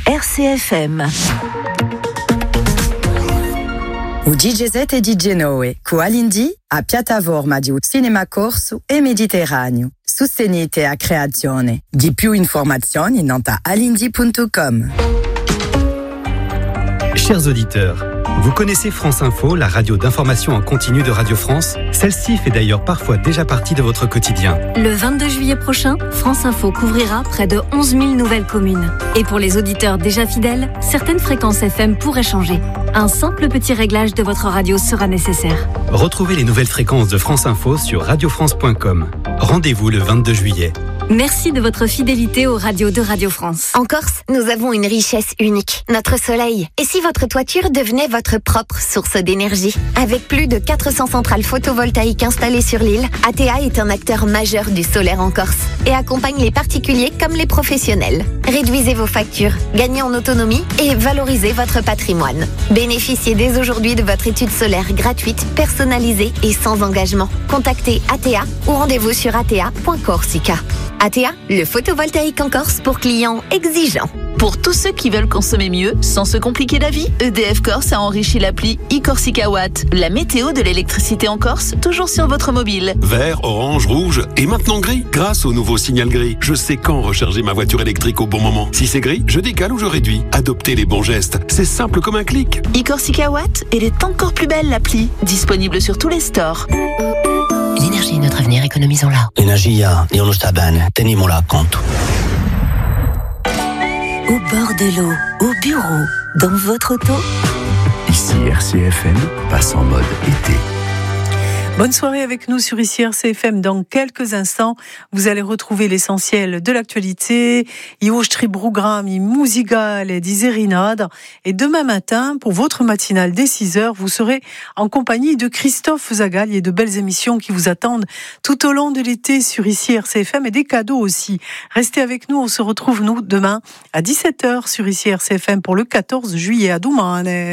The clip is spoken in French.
RCFM. O DJ Z e DJ Noe, cu Alindi, a piattaforma di Cinema Corso e Mediterraneo. Sostenete a creazione. Di più informazioni nota alindi.com. Chers auditeurs, vous connaissez France Info, la radio d'information en continu de Radio France? Celle-ci fait d'ailleurs parfois déjà partie de votre quotidien. Le 22 juillet prochain, France Info couvrira près de 11 000 nouvelles communes. Et pour les auditeurs déjà fidèles, certaines fréquences FM pourraient changer. Un simple petit réglage de votre radio sera nécessaire. Retrouvez les nouvelles fréquences de France Info sur radiofrance.com. Rendez-vous le 22 juillet. Merci de votre fidélité aux radios de Radio France. En Corse, nous avons une richesse unique, notre soleil. Et si votre toiture devenait votre propre source d'énergie? Avec plus de 400 centrales photovoltaïques installées sur l'île, ATEA est un acteur majeur du solaire en Corse et accompagne les particuliers comme les professionnels. Réduisez vos factures, gagnez en autonomie et valorisez votre patrimoine. Bénéficiez dès aujourd'hui de votre étude solaire gratuite, personnalisée et sans engagement. Contactez ATEA ou rendez-vous sur atea.corsica. ATEA, le photovoltaïque en Corse pour clients exigeants. Pour tous ceux qui veulent consommer mieux sans se compliquer la vie, EDF Corse a enrichi l'appli e-Corsica Watt, la météo de l'électricité en Corse, toujours sur votre mobile. Vert, orange, rouge et maintenant gris. Grâce au nouveau signal gris, je sais quand recharger ma voiture électrique au bon moment. Si c'est gris, je décale ou je réduis. Adoptez les bons gestes. C'est simple comme un clic. e-Corsica Watt, elle est encore plus belle l'appli. Disponible sur tous les stores. L'énergie est notre avenir, économisons-la. Energia è uno sta bene, tenimola a conto. Au bord de l'eau, au bureau, dans votre auto. Ici RCFM passe en mode été. Bonne soirée avec nous sur ici RCFM. Dans quelques instants, vous allez retrouver l'essentiel de l'actualité. I ostri programmi musicali di Zerinade. Et demain matin, pour votre matinale dès 6h, vous serez en compagnie de Christophe Zagal. Il y a de belles émissions qui vous attendent tout au long de l'été sur ici RCFM et des cadeaux aussi. Restez avec nous, on se retrouve nous demain à 17h sur ici RCFM pour le 14 juillet à Doumane.